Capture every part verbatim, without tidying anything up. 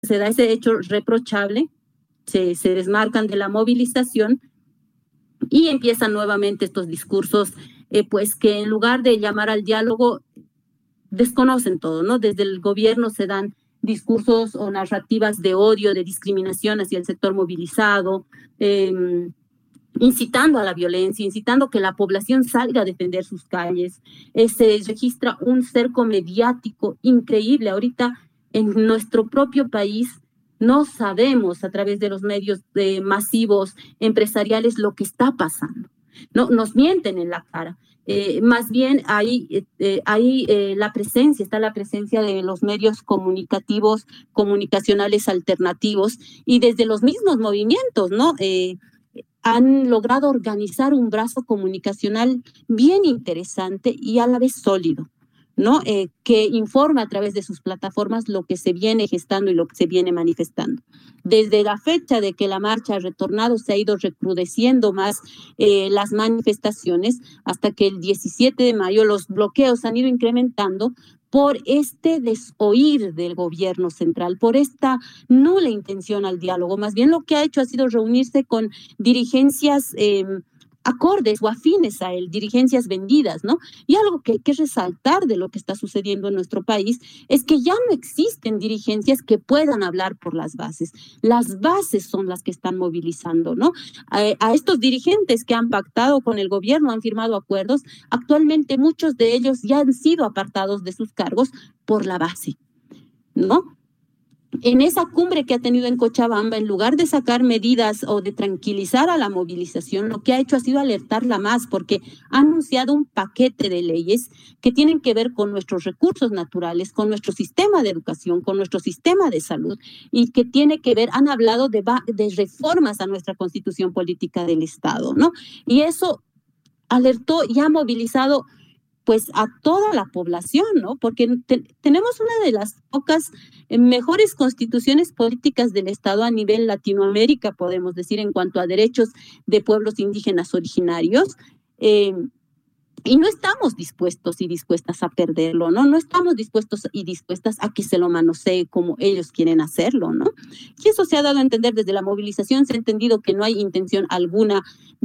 se da ese hecho reprochable, se, se desmarcan de la movilización y empiezan nuevamente estos discursos, eh, pues que en lugar de llamar al diálogo, desconocen todo, ¿no? Desde el gobierno se dan discursos o narrativas de odio, de discriminación hacia el sector movilizado, eh, incitando a la violencia, incitando que la población salga a defender sus calles. Eh, se registra un cerco mediático increíble. Ahorita en nuestro propio país no sabemos a través de los medios eh, masivos empresariales lo que está pasando. No, nos mienten en la cara. Eh, más bien ahí, eh, ahí eh, la presencia, está la presencia de los medios comunicativos, comunicacionales alternativos y desde los mismos movimientos, ¿no? Eh, han logrado organizar un brazo comunicacional bien interesante y a la vez sólido, ¿no? Eh, que informa a través de sus plataformas lo que se viene gestando y lo que se viene manifestando. Desde la fecha de que la marcha ha retornado, se ha ido recrudeciendo más eh, las manifestaciones, hasta que el diecisiete de mayo los bloqueos han ido incrementando por este desoír del gobierno central, por esta nula intención al diálogo. Más bien lo que ha hecho ha sido reunirse con dirigencias eh, acordes o afines a él, dirigencias vendidas, ¿no? Y algo que hay que resaltar de lo que está sucediendo en nuestro país es que ya no existen dirigencias que puedan hablar por las bases. Las bases son las que están movilizando, ¿no? A, a estos dirigentes que han pactado con el gobierno, han firmado acuerdos, actualmente muchos de ellos ya han sido apartados de sus cargos por la base, ¿no? En esa cumbre que ha tenido en Cochabamba, en lugar de sacar medidas o de tranquilizar a la movilización, lo que ha hecho ha sido alertarla más, porque ha anunciado un paquete de leyes que tienen que ver con nuestros recursos naturales, con nuestro sistema de educación, con nuestro sistema de salud, y que tiene que ver, han hablado de, de reformas a nuestra constitución política del Estado, ¿no? Y eso alertó y ha movilizado pues a toda la población, ¿no? Porque te, tenemos una de las pocas eh, mejores constituciones políticas del Estado a nivel Latinoamérica, podemos decir, en cuanto a derechos de pueblos indígenas originarios, eh, y no estamos dispuestos y dispuestas a perderlo, ¿no? No estamos dispuestos y dispuestas a que se lo manosee como ellos quieren hacerlo, ¿no? Y eso se ha dado a entender desde la movilización, se ha entendido que no hay intención alguna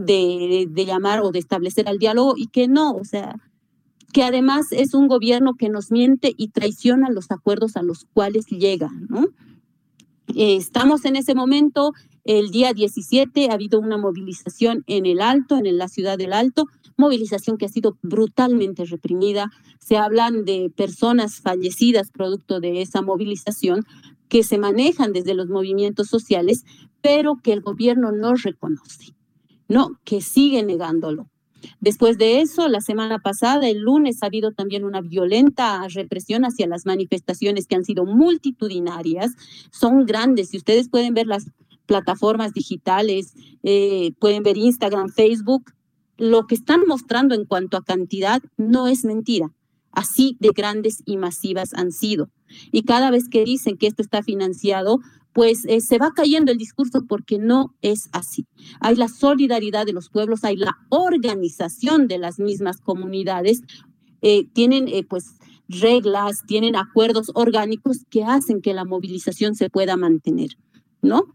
de, de llamar o de establecer el diálogo y que no, o sea, que además es un gobierno que nos miente y traiciona los acuerdos a los cuales llega, ¿no? Eh, estamos en ese momento, el día diecisiete ha habido una movilización en el Alto, en la ciudad del Alto, movilización que ha sido brutalmente reprimida. Se hablan de personas fallecidas producto de esa movilización que se manejan desde los movimientos sociales, pero que el gobierno no reconoce, ¿no? Que sigue negándolo. Después de eso, la semana pasada, el lunes, ha habido también una violenta represión hacia las manifestaciones que han sido multitudinarias, son grandes. Si ustedes pueden ver las plataformas digitales, eh, pueden ver Instagram, Facebook, lo que están mostrando en cuanto a cantidad no es mentira. Así de grandes y masivas han sido. Y cada vez que dicen que esto está financiado, pues eh, se va cayendo el discurso porque no es así. Hay la solidaridad de los pueblos, hay la organización de las mismas comunidades, eh, tienen eh, pues reglas, tienen acuerdos orgánicos que hacen que la movilización se pueda mantener, ¿no?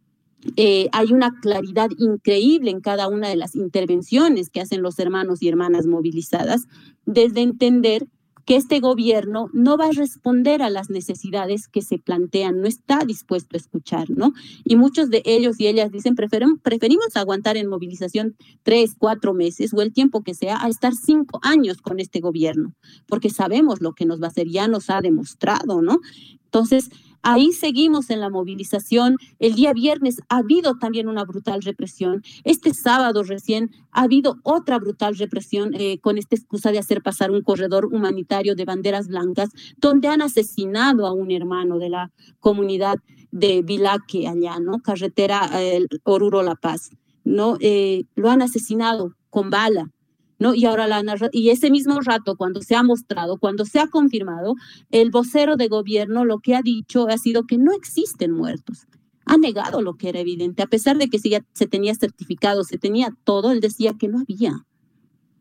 Eh, hay una claridad increíble en cada una de las intervenciones que hacen los hermanos y hermanas movilizadas, desde entender que este gobierno no va a responder a las necesidades que se plantean, no está dispuesto a escuchar, ¿no? Y muchos de ellos y ellas dicen, preferim, preferimos aguantar en movilización tres, cuatro meses o el tiempo que sea, a estar cinco años con este gobierno, porque sabemos lo que nos va a hacer, ya nos ha demostrado, ¿no? Entonces, ahí seguimos en la movilización. El día viernes ha habido también una brutal represión. Este sábado recién ha habido otra brutal represión eh, con esta excusa de hacer pasar un corredor humanitario de banderas blancas, donde han asesinado a un hermano de la comunidad de Vilaque allá, ¿no? Carretera eh, Oruro-La Paz, ¿no? Eh, lo han asesinado con bala, ¿no? Y ahora la narra- y ese mismo rato, cuando se ha mostrado, cuando se ha confirmado, el vocero de gobierno lo que ha dicho ha sido que no existen muertos. Ha negado lo que era evidente, a pesar de que si ya se tenía certificado, se tenía todo, él decía que no había.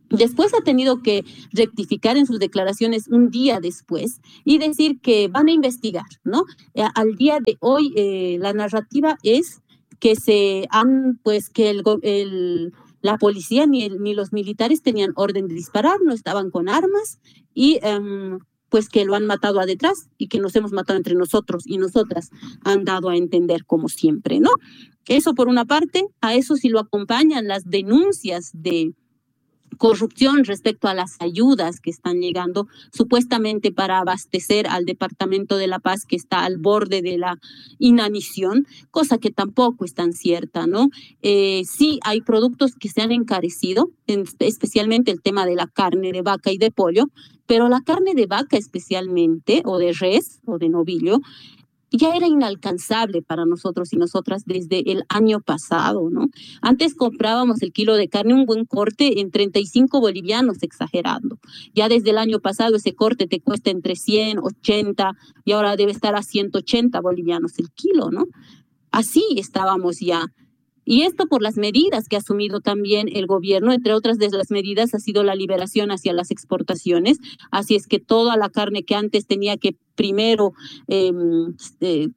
Después ha tenido que rectificar en sus declaraciones un día después y decir que van a investigar, ¿no? Eh, al día de hoy, eh, la narrativa es que se han, pues, que el, el, la policía ni, el, ni los militares tenían orden de disparar, no estaban con armas y um, pues que lo han matado a detrás y que nos hemos matado entre nosotros y nosotras, han dado a entender como siempre, ¿no? Eso por una parte. A eso sí lo acompañan las denuncias de corrupción respecto a las ayudas que están llegando supuestamente para abastecer al Departamento de La Paz, que está al borde de la inanición, cosa que tampoco es tan cierta, ¿no? Eh, sí, hay productos que se han encarecido, en, especialmente el tema de la carne de vaca y de pollo, pero la carne de vaca especialmente, o de res, o de novillo, ya era inalcanzable para nosotros y nosotras desde el año pasado, ¿no? Antes comprábamos el kilo de carne, un buen corte, en treinta y cinco bolivianos, exagerando. Ya desde el año pasado ese corte te cuesta entre cien, ochenta, y ahora debe estar a ciento ochenta bolivianos el kilo, ¿no? Así estábamos ya. Y esto por las medidas que ha asumido también el gobierno. Entre otras de las medidas ha sido la liberación hacia las exportaciones. Así es que toda la carne que antes tenía que primero eh, eh,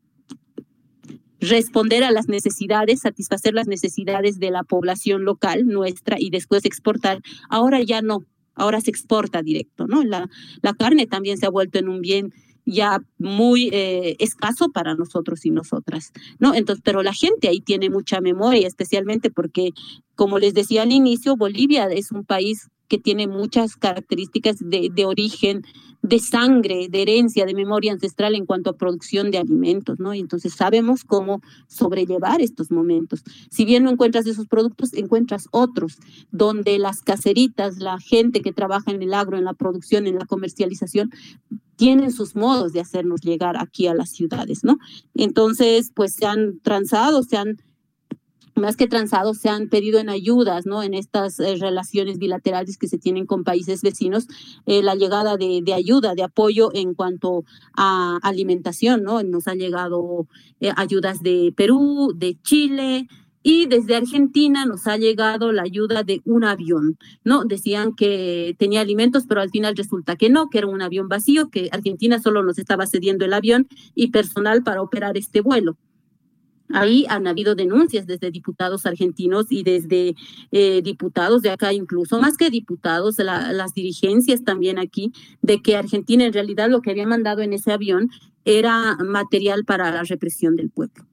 responder a las necesidades, satisfacer las necesidades de la población local nuestra y después exportar, ahora ya no, ahora se exporta directo, ¿no? La, la carne también se ha vuelto en un bien ya muy eh, escaso para nosotros y nosotras, ¿no? Entonces, pero la gente ahí tiene mucha memoria, especialmente porque, como les decía al inicio, Bolivia es un país que tiene muchas características de, de origen, de sangre, de herencia, de memoria ancestral en cuanto a producción de alimentos, ¿no? Y entonces sabemos cómo sobrellevar estos momentos. Si bien no encuentras esos productos, encuentras otros, donde las caseritas, la gente que trabaja en el agro, en la producción, en la comercialización, tienen sus modos de hacernos llegar aquí a las ciudades, ¿no? Entonces, pues se han transado, se han, más que transado, se han pedido en ayudas, ¿no? En estas eh, relaciones bilaterales que se tienen con países vecinos, eh, la llegada de, de ayuda, de apoyo en cuanto a alimentación, ¿no? Nos han llegado eh, ayudas de Perú, de Chile, y desde Argentina nos ha llegado la ayuda de un avión, ¿no? Decían que tenía alimentos, pero al final resulta que no, que era un avión vacío, que Argentina solo nos estaba cediendo el avión y personal para operar este vuelo. Ahí han habido denuncias desde diputados argentinos y desde eh, diputados de acá, incluso más que diputados, la, las dirigencias también aquí, de que Argentina en realidad lo que había mandado en ese avión era material para la represión del pueblo.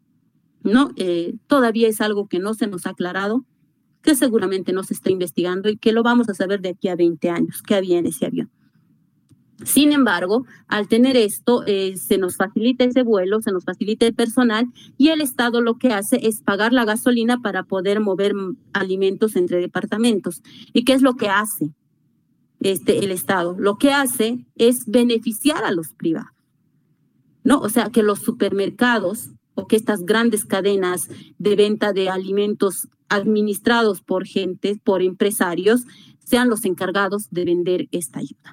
No, eh, todavía es algo que no se nos ha aclarado, que seguramente no se está investigando y que lo vamos a saber de aquí a veinte años, que había en ese avión. Sin embargo, al tener esto, eh, se nos facilita ese vuelo, se nos facilita el personal y el Estado lo que hace es pagar la gasolina para poder mover alimentos entre departamentos. ¿Y qué es lo que hace este, el Estado? Lo que hace es beneficiar a los privados, ¿no? O sea, que los supermercados o que estas grandes cadenas de venta de alimentos administrados por gente, por empresarios, sean los encargados de vender esta ayuda.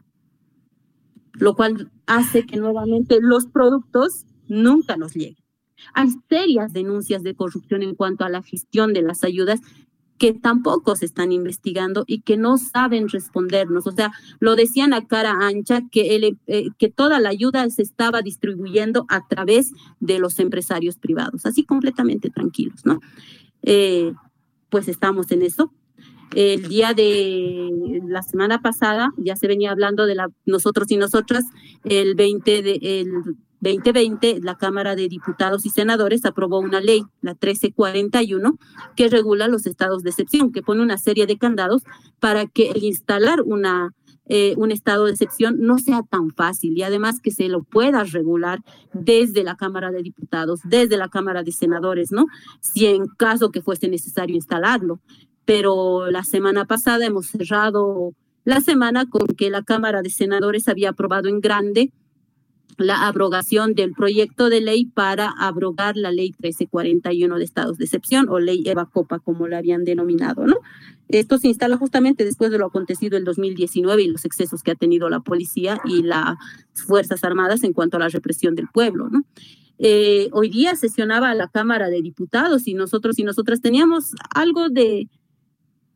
Lo cual hace que nuevamente los productos nunca nos lleguen. Hay serias denuncias de corrupción en cuanto a la gestión de las ayudas que tampoco se están investigando y que no saben respondernos. O sea, lo decían a cara ancha que, el, eh, que toda la ayuda se estaba distribuyendo a través de los empresarios privados, así completamente tranquilos, ¿no? Eh, pues estamos en eso. El día de la semana pasada ya se venía hablando de la, nosotros y nosotras, el veinte de... El, veinte veinte, la Cámara de Diputados y Senadores aprobó una ley, la trece cuarenta y uno, que regula los estados de excepción, que pone una serie de candados para que el instalar una, eh, un estado de excepción no sea tan fácil y además que se lo pueda regular desde la Cámara de Diputados, desde la Cámara de Senadores, ¿no? Si en caso que fuese necesario instalarlo. Pero la semana pasada hemos cerrado la semana con que la Cámara de Senadores había aprobado en grande la abrogación del proyecto de ley para abrogar la ley trece cuarenta y uno de estados de excepción o ley Eva Copa, como la habían denominado, ¿no? Esto se instala justamente después de lo acontecido en dos mil diecinueve y los excesos que ha tenido la policía y las Fuerzas Armadas en cuanto a la represión del pueblo, ¿no? Eh, hoy día sesionaba la Cámara de Diputados y nosotros y nosotras teníamos algo de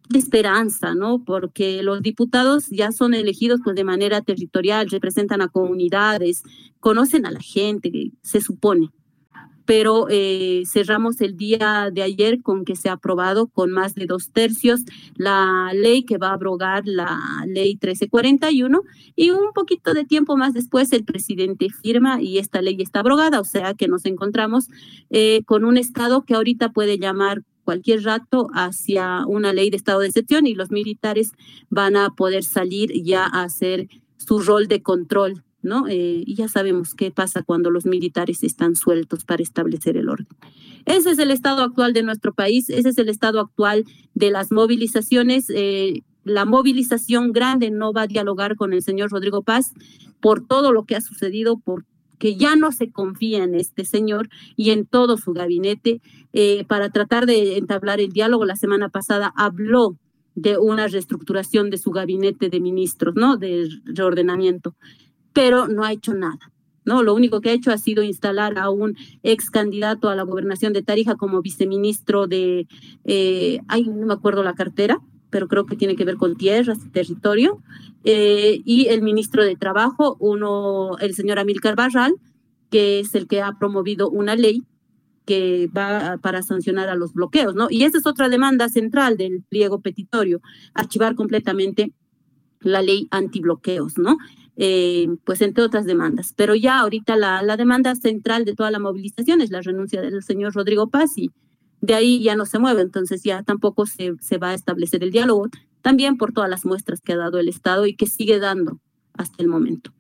de esperanza, ¿no? Porque los diputados ya son elegidos pues de manera territorial, representan a comunidades, conocen a la gente, se supone. Pero eh, cerramos el día de ayer con que se ha aprobado con más de dos tercios la ley que va a abrogar la ley trece cuarenta y uno, y un poquito de tiempo más después el presidente firma y esta ley está abrogada, o sea que nos encontramos eh, con un estado que ahorita puede llamar cualquier rato hacia una ley de estado de excepción y los militares van a poder salir ya a hacer su rol de control, ¿no? Eh, y ya sabemos qué pasa cuando los militares están sueltos para establecer el orden. Ese es el estado actual de nuestro país, ese es el estado actual de las movilizaciones. Eh, la movilización grande no va a dialogar con el señor Rodrigo Paz por todo lo que ha sucedido, por que ya no se confía en este señor y en todo su gabinete, eh, para tratar de entablar el diálogo. La semana pasada habló de una reestructuración de su gabinete de ministros, ¿no? De reordenamiento, pero no ha hecho nada, ¿no? Lo único que ha hecho ha sido instalar a un ex candidato a la gobernación de Tarija como viceministro de, eh, ay, no me acuerdo la cartera, pero creo que tiene que ver con tierras y territorio, eh, y el ministro de Trabajo, uno, el señor Amílcar Barral, que es el que ha promovido una ley que va para sancionar a los bloqueos, ¿no? Y esa es otra demanda central del pliego petitorio, archivar completamente la ley antibloqueos, ¿no? Eh, pues entre otras demandas. Pero ya ahorita la, la demanda central de toda la movilización es la renuncia del señor Rodrigo Paz y de ahí ya no se mueve, entonces ya tampoco se, se va a establecer el diálogo, también por todas las muestras que ha dado el Estado y que sigue dando hasta el momento.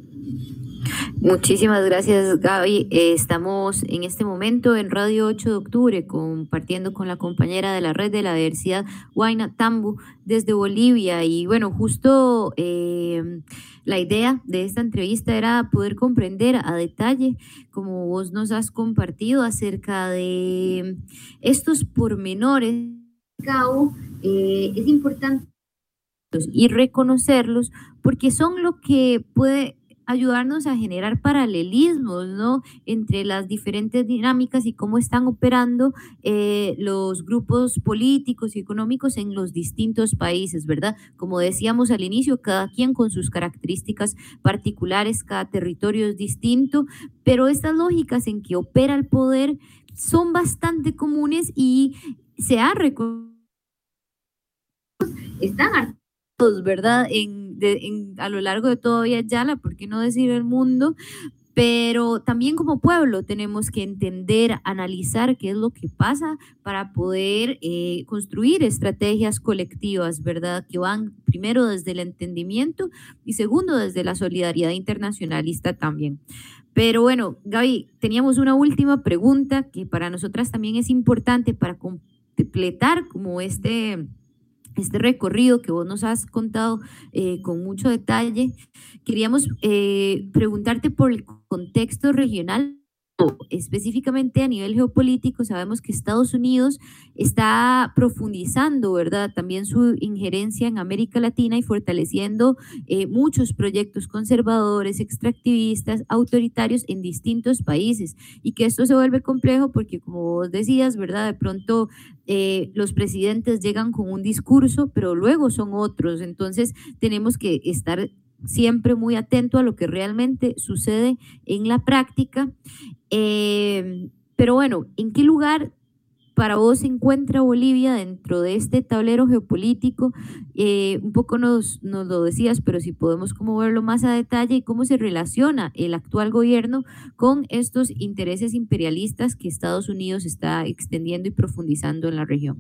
Muchísimas gracias, Gaby. Eh, estamos en este momento en Radio ocho de octubre compartiendo con la compañera de la Red de la Diversidad, Huayna Tambo, desde Bolivia. Y bueno, justo eh, la idea de esta entrevista era poder comprender a detalle, como vos nos has compartido, acerca de estos pormenores. Eh, es importante y reconocerlos porque son lo que puede ayudarnos a generar paralelismos, ¿no?, entre las diferentes dinámicas y cómo están operando eh, los grupos políticos y económicos en los distintos países, ¿verdad? Como decíamos al inicio, cada quien con sus características particulares, cada territorio es distinto, pero estas lógicas en que opera el poder son bastante comunes y se ha reconocido, están hartos, ¿verdad?, en De, en, a lo largo de todo Yala, por qué no decir el mundo, pero también como pueblo tenemos que entender, analizar qué es lo que pasa para poder eh, construir estrategias colectivas, ¿verdad?, que van primero desde el entendimiento y segundo desde la solidaridad internacionalista también. Pero bueno, Gaby, teníamos una última pregunta que para nosotras también es importante para completar como este... este recorrido que vos nos has contado eh, con mucho detalle. Queríamos eh, preguntarte por el contexto regional, específicamente a nivel geopolítico. Sabemos que Estados Unidos está profundizando, ¿verdad?, también su injerencia en América Latina y fortaleciendo eh, muchos proyectos conservadores, extractivistas, autoritarios en distintos países, y que esto se vuelve complejo porque, como vos decías, ¿verdad?, de pronto eh, los presidentes llegan con un discurso, pero luego son otros, entonces tenemos que estar siempre muy atento a lo que realmente sucede en la práctica. Eh, pero bueno, ¿en qué lugar para vos se encuentra Bolivia dentro de este tablero geopolítico? Eh, un poco nos, nos lo decías, pero si podemos como verlo más a detalle y cómo se relaciona el actual gobierno con estos intereses imperialistas que Estados Unidos está extendiendo y profundizando en la región.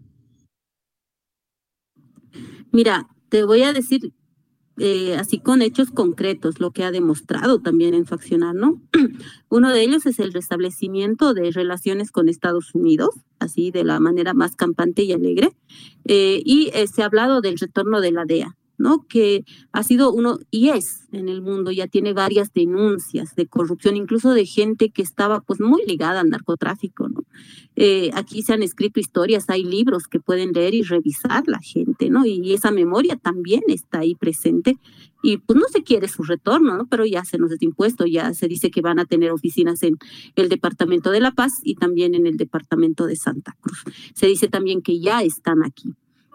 Mira, te voy a decir Eh, así con hechos concretos, lo que ha demostrado también en su accionar, ¿no? Uno de ellos es el restablecimiento de relaciones con Estados Unidos, así de la manera más campante y alegre, eh, y eh, se ha hablado del retorno de la D E A, ¿no?, que ha sido uno, y es en el mundo, ya tiene varias denuncias de corrupción, incluso de gente que estaba pues muy ligada al narcotráfico, ¿no? Eh, aquí se han escrito historias, hay libros que pueden leer y revisar la gente, ¿no? Y esa memoria también está ahí presente y pues no se quiere su retorno, ¿no? Pero ya se nos ha impuesto, ya se dice que van a tener oficinas en el Departamento de La Paz y también en el Departamento de Santa Cruz. Se dice también que ya están aquí.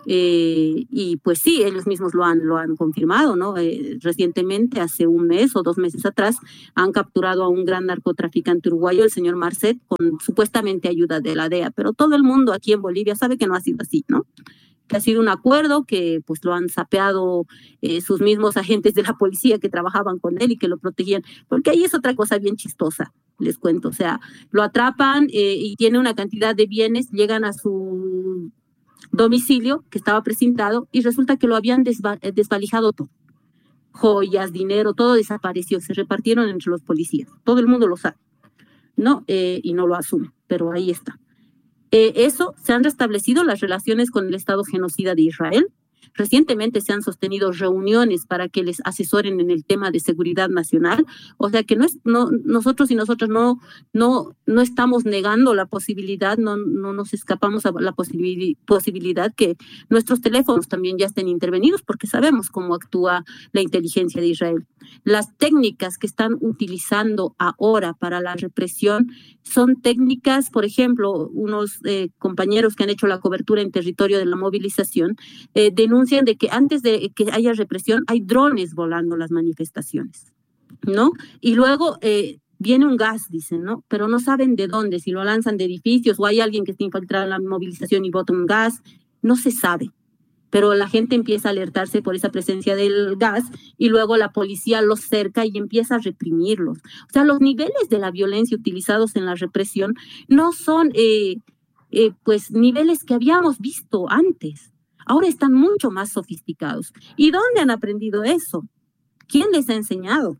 Eh, y pues sí, ellos mismos lo han, lo han confirmado, ¿no? Eh, recientemente, hace un mes o dos meses atrás, han capturado a un gran narcotraficante uruguayo, el señor Marcet, con supuestamente ayuda de la D E A, pero todo el mundo aquí en Bolivia sabe que no ha sido así, ¿no? Que ha sido un acuerdo, que pues lo han sapeado eh, sus mismos agentes de la policía que trabajaban con él y que lo protegían, porque ahí es otra cosa bien chistosa, les cuento, o sea, lo atrapan eh, y tiene una cantidad de bienes, llegan a su domicilio que estaba precintado y resulta que lo habían desva desvalijado todo. Joyas, dinero, todo desapareció, se repartieron entre los policías. Todo el mundo lo sabe, ¿no? Eh, y no lo asume, pero ahí está. Eh, eso, se han restablecido las relaciones con el Estado genocida de Israel. Recientemente se han sostenido reuniones para que les asesoren en el tema de seguridad nacional. O sea que no es, no, nosotros y nosotras no, no, no estamos negando la posibilidad, no, no nos escapamos a la posibil posibilidad que nuestros teléfonos también ya estén intervenidos, porque sabemos cómo actúa la inteligencia de Israel. Las técnicas que están utilizando ahora para la represión son técnicas, por ejemplo, unos eh, compañeros que han hecho la cobertura en territorio de la movilización eh, denuncian de que antes de que haya represión hay drones volando las manifestaciones, ¿no? Y luego eh, viene un gas, dicen, ¿no? Pero no saben de dónde, si lo lanzan de edificios o hay alguien que está infiltrado en la movilización y bota un gas, no se sabe. Pero la gente empieza a alertarse por esa presencia del gas y luego la policía los cerca y empieza a reprimirlos. O sea, los niveles de la violencia utilizados en la represión no son eh, eh, pues niveles que habíamos visto antes. Ahora están mucho más sofisticados. ¿Y dónde han aprendido eso? ¿Quién les ha enseñado?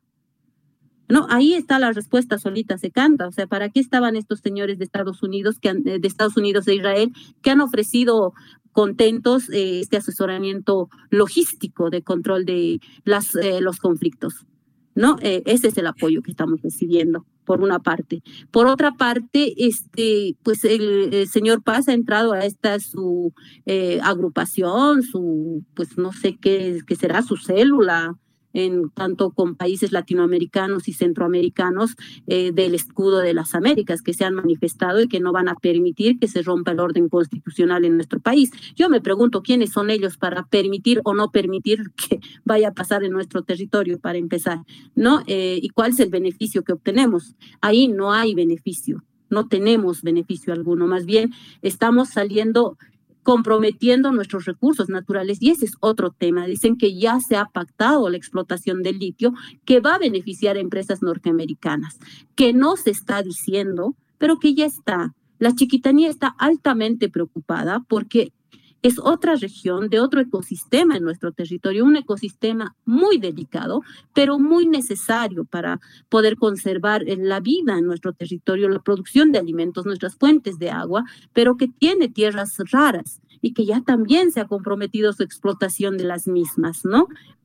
No, ahí está la respuesta, solita se canta. O sea, ¿para qué estaban estos señores de Estados Unidos, que han, de Estados Unidos e Israel, que han ofrecido contentos eh, este asesoramiento logístico de control de las, eh, los conflictos? ¿No? Eh, ese es el apoyo que estamos recibiendo, por una parte. Por otra parte, este, pues el, el señor Paz ha entrado a esta su eh, agrupación, su, pues no sé qué, qué será, su célula, en tanto con países latinoamericanos y centroamericanos eh, del escudo de las Américas, que se han manifestado y que no van a permitir que se rompa el orden constitucional en nuestro país. Yo me pregunto quiénes son ellos para permitir o no permitir que vaya a pasar en nuestro territorio, para empezar, ¿no? Eh, ¿y cuál es el beneficio que obtenemos? Ahí no hay beneficio, no tenemos beneficio alguno, más bien estamos saliendo comprometiendo nuestros recursos naturales, y ese es otro tema. Dicen que ya se ha pactado la explotación del litio, que va a beneficiar a empresas norteamericanas, que no se está diciendo, pero que ya está. La Chiquitanía está altamente preocupada porque es otra región de otro ecosistema en nuestro territorio, un ecosistema muy delicado, pero muy necesario para poder conservar la vida en nuestro territorio, la producción de alimentos, nuestras fuentes de agua, pero que tiene tierras raras y que ya también se ha comprometido su explotación de las mismas, ¿no?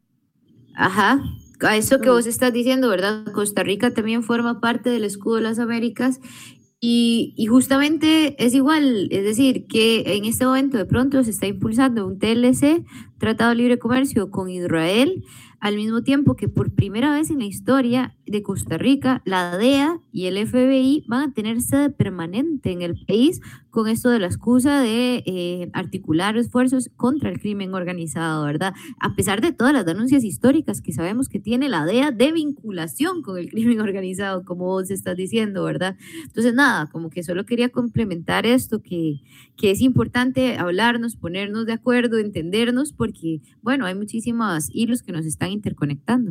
Ajá, a eso que vos estás diciendo, ¿verdad? Costa Rica también forma parte del escudo de las Américas. Y, y justamente es igual, es decir, que en este momento de pronto se está impulsando un T L C, Tratado de Libre Comercio con Israel, al mismo tiempo que por primera vez en la historia de Costa Rica, la D E A y el F B I van a tener sede permanente en el país con esto de la excusa de eh, articular esfuerzos contra el crimen organizado, ¿verdad? A pesar de todas las denuncias históricas que sabemos que tiene la D E A de vinculación con el crimen organizado, como vos estás diciendo, ¿verdad? Entonces, nada, como que solo quería complementar esto, que, que es importante hablarnos, ponernos de acuerdo, entendernos, porque, bueno, hay muchísimos hilos que nos están interconectando.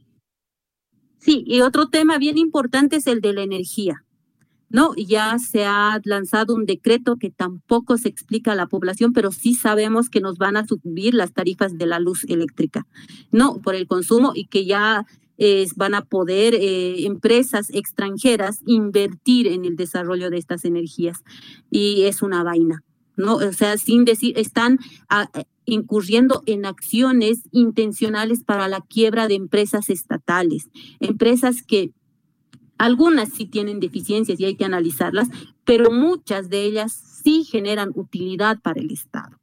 Sí, y otro tema bien importante es el de la energía, ¿no? Ya se ha lanzado un decreto que tampoco se explica a la población, pero sí sabemos que nos van a subir las tarifas de la luz eléctrica, ¿no? Por el consumo, y que ya eh, van a poder eh, empresas extranjeras invertir en el desarrollo de estas energías. Y es una vaina, ¿no? O sea, sin decir, están a, incurriendo en acciones intencionales para la quiebra de empresas estatales, empresas que algunas sí tienen deficiencias y hay que analizarlas, pero muchas de ellas sí generan utilidad para el Estado,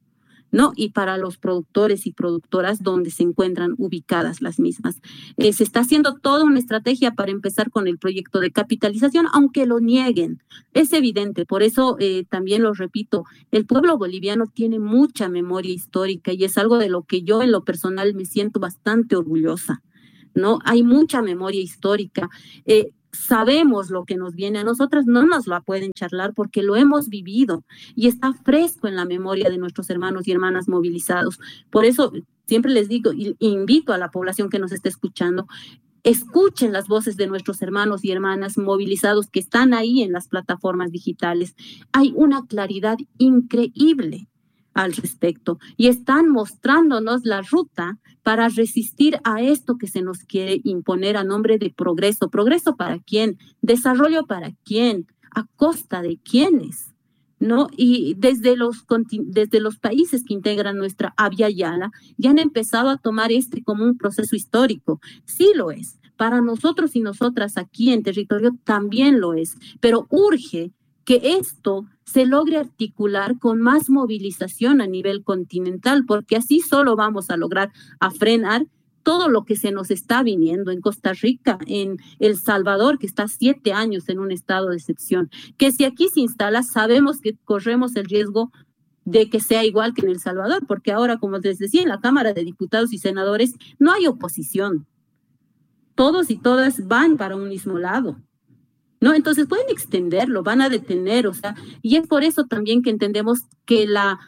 ¿no? Y para los productores y productoras donde se encuentran ubicadas las mismas. Eh, se está haciendo toda una estrategia para empezar con el proyecto de capitalización, aunque lo nieguen. Es evidente, por eso eh, también lo repito, el pueblo boliviano tiene mucha memoria histórica y es algo de lo que yo en lo personal me siento bastante orgullosa, ¿no? Hay mucha memoria histórica. Eh, Sabemos lo que nos viene, a nosotras no nos la pueden charlar porque lo hemos vivido y está fresco en la memoria de nuestros hermanos y hermanas movilizados. Por eso siempre les digo y invito a la población que nos esté escuchando, escuchen las voces de nuestros hermanos y hermanas movilizados que están ahí en las plataformas digitales. Hay una claridad increíble al respecto y están mostrándonos la ruta para resistir a esto que se nos quiere imponer a nombre de progreso. ¿Progreso para quién? ¿Desarrollo para quién? ¿A costa de quiénes? ¿No? Y desde los, desde los países que integran nuestra Abya Yala ya han empezado a tomar este como un proceso histórico. Sí lo es. Para nosotros y nosotras aquí en territorio también lo es, pero urge que esto se logre articular con más movilización a nivel continental, porque así solo vamos a lograr a frenar todo lo que se nos está viniendo en Costa Rica, en El Salvador, que está siete años en un estado de excepción, que si aquí se instala, sabemos que corremos el riesgo de que sea igual que en El Salvador, porque ahora, como les decía, en la Cámara de Diputados y Senadores no hay oposición. Todos y todas van para un mismo lado. ¿No? Entonces pueden extenderlo, van a detener, o sea, y es por eso también que entendemos que la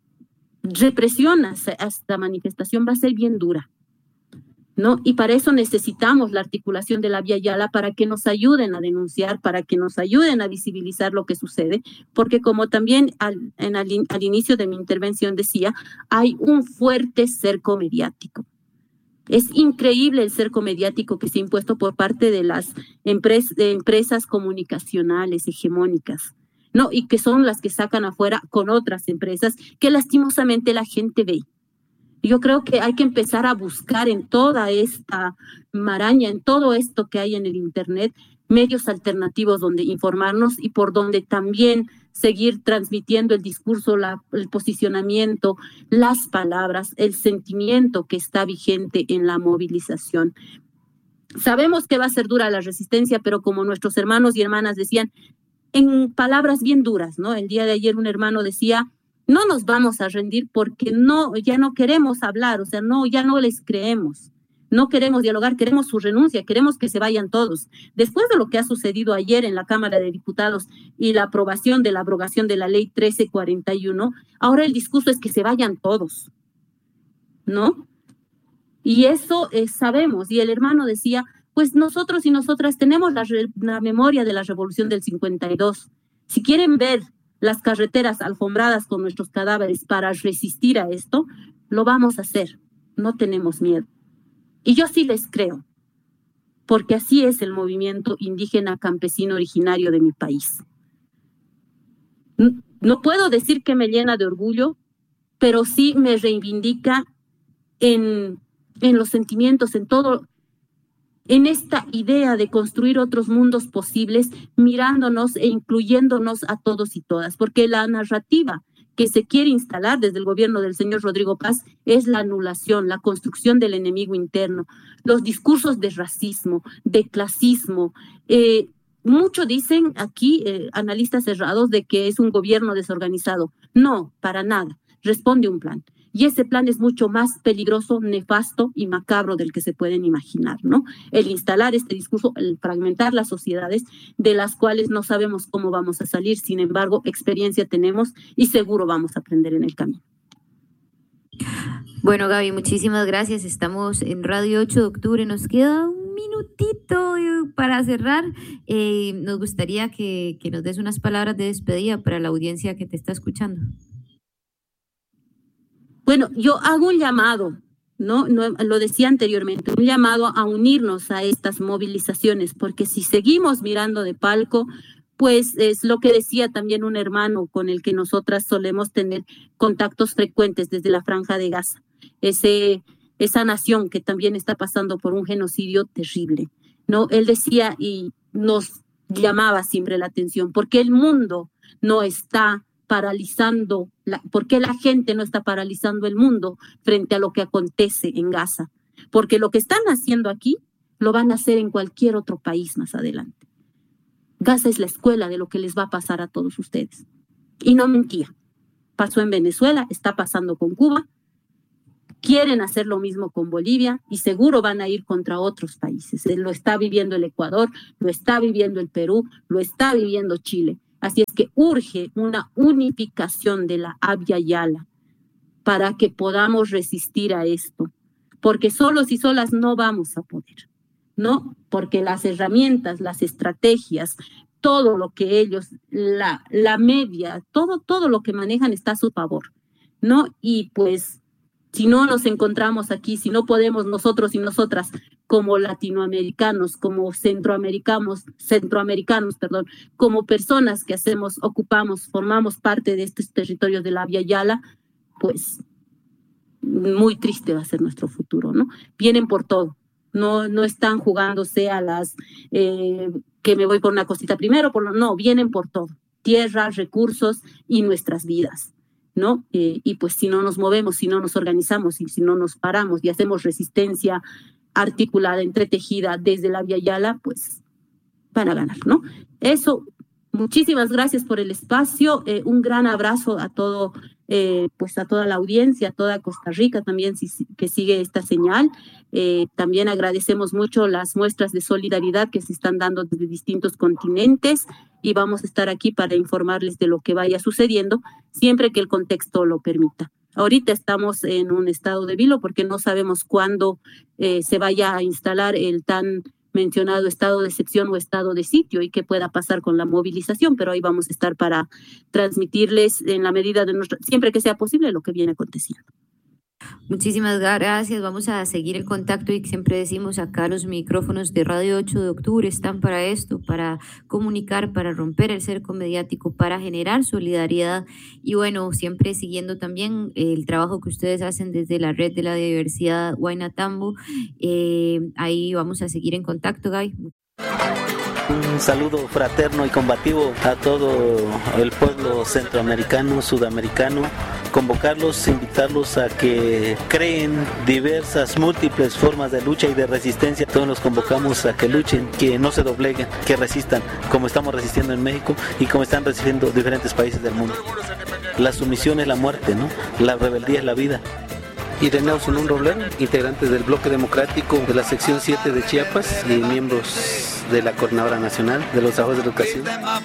represión a esta manifestación va a ser bien dura, ¿no? Y para eso necesitamos la articulación de la Abya Yala para que nos ayuden a denunciar, para que nos ayuden a visibilizar lo que sucede, porque como también al, en al, al inicio de mi intervención decía, hay un fuerte cerco mediático. Es increíble el cerco mediático que se ha impuesto por parte de las empres de empresas comunicacionales hegemónicas, ¿no? Y que son las que sacan afuera con otras empresas que lastimosamente la gente ve. Yo creo que hay que empezar a buscar en toda esta maraña, en todo esto que hay en el Internet, medios alternativos donde informarnos y por donde también seguir transmitiendo el discurso, la, el posicionamiento, las palabras, el sentimiento que está vigente en la movilización. Sabemos que va a ser dura la resistencia, pero como nuestros hermanos y hermanas decían, en palabras bien duras, ¿no? El día de ayer un hermano decía, no nos vamos a rendir porque no, ya no queremos hablar, o sea, no, ya no les creemos. No queremos dialogar, queremos su renuncia, queremos que se vayan todos. Después de lo que ha sucedido ayer en la Cámara de Diputados y la aprobación de la abrogación de la ley trece cuarenta y uno, ahora el discurso es que se vayan todos, ¿no? Y eso eh, sabemos. Y el hermano decía, pues nosotros y nosotras tenemos la, la memoria de la revolución del cincuenta y dos. Si quieren ver las carreteras alfombradas con nuestros cadáveres para resistir a esto, lo vamos a hacer. No tenemos miedo. Y yo sí les creo, porque así es el movimiento indígena campesino originario de mi país. No puedo decir que me llena de orgullo, pero sí me reivindica en, en los sentimientos, en todo, en esta idea de construir otros mundos posibles, mirándonos e incluyéndonos a todos y todas, porque la narrativa que se quiere instalar desde el gobierno del señor Rodrigo Paz es la anulación, la construcción del enemigo interno, los discursos de racismo, de clasismo. Eh, mucho dicen aquí, eh, analistas cerrados, de que es un gobierno desorganizado. No, para nada. Responde un plan. Y ese plan es mucho más peligroso, nefasto y macabro del que se pueden imaginar, ¿no? El instalar este discurso, el fragmentar las sociedades de las cuales no sabemos cómo vamos a salir, sin embargo, experiencia tenemos y seguro vamos a aprender en el camino. Bueno, Gaby, muchísimas gracias. Estamos en Radio ocho de octubre. Nos queda un minutito para cerrar. Eh, nos gustaría que, que nos des unas palabras de despedida para la audiencia que te está escuchando. Bueno, yo hago un llamado, ¿no? No, lo decía anteriormente, un llamado a unirnos a estas movilizaciones, porque si seguimos mirando de palco, pues es lo que decía también un hermano con el que nosotras solemos tener contactos frecuentes desde la Franja de Gaza, ese, esa nación que también está pasando por un genocidio terrible, ¿no? Él decía y nos llamaba siempre la atención, porque el mundo no está paralizando, la, por qué la gente no está paralizando el mundo frente a lo que acontece en Gaza. Porque lo que están haciendo aquí lo van a hacer en cualquier otro país más adelante. Gaza es la escuela de lo que les va a pasar a todos ustedes. Y no mentía. Pasó en Venezuela, está pasando con Cuba. Quieren hacer lo mismo con Bolivia y seguro van a ir contra otros países. Lo está viviendo el Ecuador, lo está viviendo el Perú, lo está viviendo Chile. Así es que urge una unificación de la Abya Yala para que podamos resistir a esto. Porque solos y solas no vamos a poder, ¿no? Porque las herramientas, las estrategias, todo lo que ellos, la, la media, todo, todo lo que manejan está a su favor, ¿no? Y pues si no nos encontramos aquí, si no podemos nosotros y nosotras como latinoamericanos, como centroamericanos, centroamericanos, perdón, como personas que hacemos, ocupamos, formamos parte de estos territorios de la Abya Yala, pues muy triste va a ser nuestro futuro, ¿no? Vienen por todo, no, no están jugándose a las eh, que me voy por una cosita primero, por, no, vienen por todo, tierra, recursos y nuestras vidas, ¿no? Eh, y pues si no nos movemos, si no nos organizamos y si no nos paramos y hacemos resistencia articulada, entretejida desde la Abya Yala, pues van a ganar, ¿no? Eso, muchísimas gracias por el espacio, eh, un gran abrazo a todo, eh, pues a toda la audiencia, a toda Costa Rica también si, que sigue esta señal. Eh, también agradecemos mucho las muestras de solidaridad que se están dando desde distintos continentes y vamos a estar aquí para informarles de lo que vaya sucediendo, siempre que el contexto lo permita. Ahorita estamos en un estado de vilo porque no sabemos cuándo eh, se vaya a instalar el tan mencionado estado de excepción o estado de sitio y qué pueda pasar con la movilización, pero ahí vamos a estar para transmitirles en la medida de nuestra, siempre que sea posible, lo que viene aconteciendo. Muchísimas gracias, vamos a seguir el contacto y siempre decimos acá los micrófonos de Radio ocho de octubre están para esto, para comunicar, para romper el cerco mediático, para generar solidaridad y bueno, siempre siguiendo también el trabajo que ustedes hacen desde la Red de la Diversidad Huayna Tambo, eh, ahí vamos a seguir en contacto, Guy. Un saludo fraterno y combativo a todo el pueblo centroamericano, sudamericano, convocarlos, invitarlos a que creen diversas, múltiples formas de lucha y de resistencia. Todos los convocamos a que luchen, que no se dobleguen, que resistan, como estamos resistiendo en México y como están resistiendo diferentes países del mundo. La sumisión es la muerte, ¿no? La rebeldía es la vida. Ireneo Sunún Robledo, integrante del Bloque Democrático de la sección siete de Chiapas y miembros de la Coordinadora Nacional de los Trabajadores de Educación.